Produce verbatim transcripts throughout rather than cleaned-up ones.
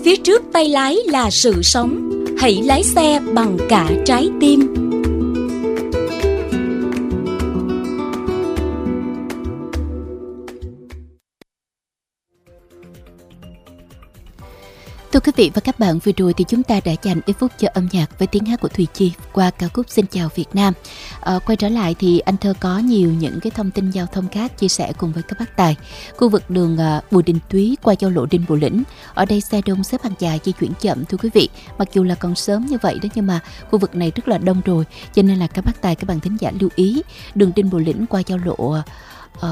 phía trước tay lái là sự sống. Hãy lái xe bằng cả trái tim. Thưa quý vị và các bạn, vừa rồi thì chúng ta đã dành ít phút cho âm nhạc với tiếng hát của Thùy Chi qua ca khúc Xin Chào Việt Nam. À, quay trở lại thì anh Thơ có nhiều những cái thông tin giao thông khác chia sẻ cùng với các bác tài. Khu vực đường uh, Bùi Đình Túy qua giao lộ Đinh Bộ Lĩnh, ở đây xe đông xếp hàng dài di chuyển chậm thưa quý vị. Mặc dù là còn sớm như vậy đó, nhưng mà khu vực này rất là đông rồi, cho nên là các bác tài, các bạn thính giả lưu ý đường Đinh Bộ Lĩnh qua giao lộ uh,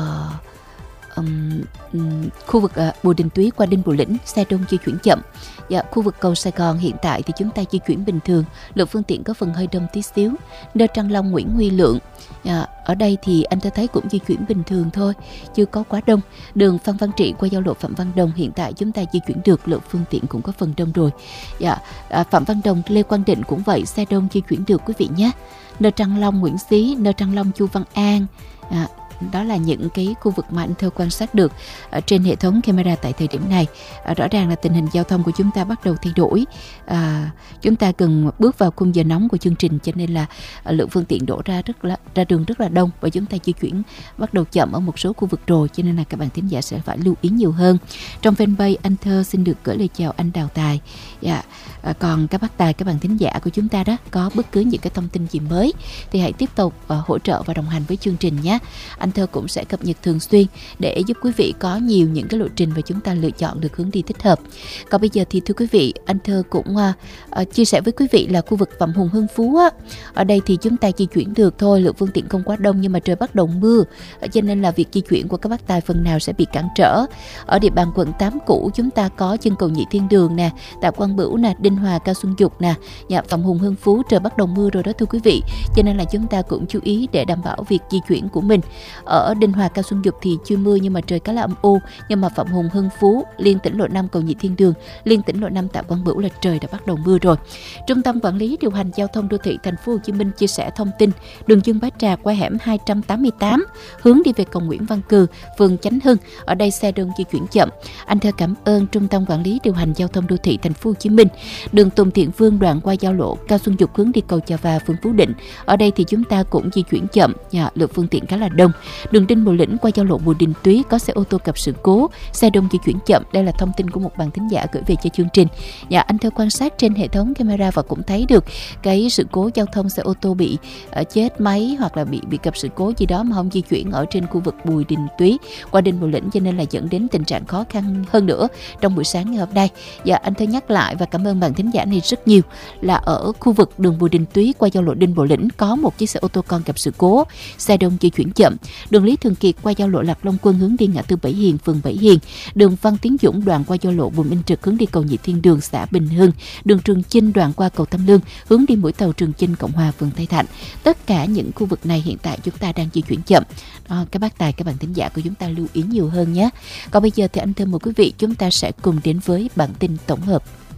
Um, um, khu vực uh, Bùi Đình Túy qua Đinh Bộ Lĩnh xe đông di chuyển chậm. Dạ, khu vực cầu Sài Gòn hiện tại thì chúng ta di chuyển bình thường, lượng phương tiện có phần hơi đông tí xíu. Nơi Trăng Long Nguyễn Huy Lượng, dạ, ở đây thì anh ta thấy cũng di chuyển bình thường thôi, chưa có quá đông. Đường Phan Văn Trị qua giao lộ Phạm Văn Đồng hiện tại chúng ta di chuyển được, lượng phương tiện cũng có phần đông rồi. Dạ, à, Phạm Văn Đồng Lê Quang Định cũng vậy, xe đông di chuyển được quý vị nhé. Nơi Trăng Long Nguyễn Xí, nơi Trăng Long Chu Văn An, à, đó là những cái khu vực mà anh Thơ quan sát được ở trên hệ thống camera tại thời điểm này. À, rõ ràng là tình hình giao thông của chúng ta bắt đầu thay đổi. À, chúng ta cần bước vào khung giờ nóng của chương trình, cho nên là à, lượng phương tiện đổ ra rất là ra đường rất là đông, và chúng ta di chuyển bắt đầu chậm ở một số khu vực rồi, cho nên là các bạn thính giả sẽ phải lưu ý nhiều hơn. Trong fanpage anh Thơ xin được gửi lời chào anh Đào Tài. Dạ. À, còn các bác tài, các bạn thính giả của chúng ta đó có bất cứ những cái thông tin gì mới thì hãy tiếp tục uh, hỗ trợ và đồng hành với chương trình nhé. Anh Thơ cũng sẽ cập nhật thường xuyên để giúp quý vị có nhiều những cái lộ trình và chúng ta lựa chọn được hướng đi thích hợp. Còn bây giờ thì thưa quý vị, anh Thơ cũng uh, uh, chia sẻ với quý vị là khu vực Phạm Hùng Hưng Phú á, ở đây thì chúng ta di chuyển được thôi, lượng phương tiện không quá đông, nhưng mà trời bắt đầu mưa, cho nên là việc di chuyển của các bác tài phần nào sẽ bị cản trở. Ở địa bàn quận tám cũ chúng ta có chân cầu Nhị Thiên Đường nè, Tạ Quang Bửu nè, Đinh Hòa, Cao Xuân Dục nè, nhà Phạm Hùng Hưng Phú trời bắt đầu mưa rồi đó thưa quý vị, cho nên là chúng ta cũng chú ý để đảm bảo việc di chuyển của mình. Ở Đinh Hòa, Cao Xuân Dục thì chưa mưa nhưng mà trời khá là âm u, nhưng mà Phạm Hùng Hưng Phú, liên tỉnh lộ năm cầu Nhị Thiên Đường, liên tỉnh lộ năm Tạ Quang Bửu là trời đã bắt đầu mưa rồi. Trung tâm Quản lý Điều hành Giao thông Đô thị Thành phố Hồ Chí Minh chia sẻ thông tin đường Dương Bá Trà qua hẻm hai trăm tám mươi tám hướng đi về cầu Nguyễn Văn Cừ, phường Chánh Hưng, ở đây xe đông di chuyển chậm. Anh Thơ cảm ơn Trung tâm Quản lý Điều hành Giao thông Đô thị Thành phố Hồ Chí Minh. Đường Tùng Thiện Vương đoạn qua giao lộ Cao Xuân Dục hướng đi cầu Chà Và, phường Phú Định, ở đây thì chúng ta cũng di chuyển chậm, nhà lượng phương tiện khá là đông. Đường Đinh Bộ Lĩnh qua giao lộ Bùi Đình Túy có xe ô tô gặp sự cố, xe đông di chuyển chậm. Đây là thông tin của một bạn thính giả gửi về cho chương trình. Nhà anh Thơ quan sát trên hệ thống camera và cũng thấy được cái sự cố giao thông, xe ô tô bị uh, chết máy hoặc là bị bị gặp sự cố gì đó mà không di chuyển ở trên khu vực Bùi Đình Túy qua Đinh Bộ Lĩnh, cho nên là dẫn đến tình trạng khó khăn hơn nữa trong buổi sáng ngày hôm nay. Dạ, anh Thơ nhắc lại và cảm ơn bạn thính giả này rất nhiều là ở khu vực đường Bùi Đình Túy qua giao lộ Đinh Bộ Lĩnh có một chiếc xe ô tô con gặp sự cố, xe đông di chuyển chậm. Đường Lý Thường Kiệt qua giao lộ Lạc Long Quân hướng đi ngã tư Bảy Hiền, phường Bảy Hiền. Đường Văn Tiến Dũng đoạn qua giao lộ Bùi Minh Trực hướng đi cầu Nhị Thiên Đường, xã Bình Hưng. Đường Trường Chinh đoạn qua cầu Tam Lương hướng đi mũi tàu Trường Chinh Cộng Hòa, phường Tây Thạnh. Tất cả những khu vực này hiện tại chúng ta đang di chuyển chậm. À, các bác tài, các bạn thính giả của chúng ta lưu ý nhiều hơn nhé. Còn bây giờ thì anh Thơ mời quý vị chúng ta sẽ cùng đến với bản tin tổng hợp.